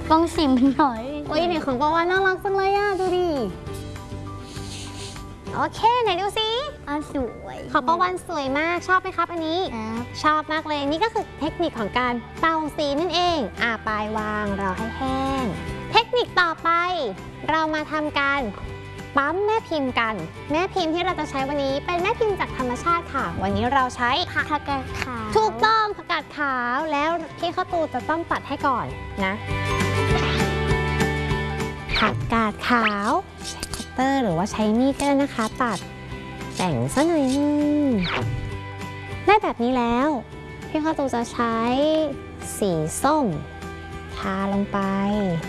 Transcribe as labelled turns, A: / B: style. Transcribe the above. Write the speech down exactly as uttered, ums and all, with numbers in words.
A: ลองชิมหน่อย
B: โอ้ยเนี่ยของปาวานน่ารักจังเลยอ่ะดูดิโอเคไหนดูสิ
A: อันสวย
B: ของปาวานสวยมากชอบไหมครับอันนี้ชอบมากเลยนี่ก็คือเทคนิคของการเป่าสีนั่นเองอ่าปลายวางรอให้แห้งเทคนิคต่อไปเรามาทำการปั๊มแม่พิมพ์กันแม่พิมพ์ที่เราจะใช้วันนี้เป็นแม่พิมพ์จากธรรมชาติค่ะวันนี้เราใช้
A: ผักกาดขาว
B: ถูกต้องผักกาดขาวแล้วพี่ข้าวตูจะต้องตัดให้ก่อนนะผักกาดขาวใช้คัตเตอร์หรือว่าใช้มีดก็ได้นะคะตัดแต่งสักหน่อยนึงได้แบบนี้แล้วพี่ข้าวตูจะใช้สีส้มทาลงไป